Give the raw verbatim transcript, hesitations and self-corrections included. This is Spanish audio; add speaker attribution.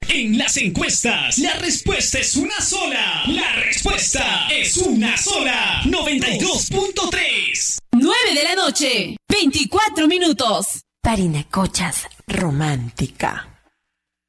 Speaker 1: En las encuestas, la respuesta es una sola. La respuesta es una sola. noventa y dos punto tres.
Speaker 2: nueve de la noche, veinticuatro minutos.
Speaker 3: Parinacochas romántica.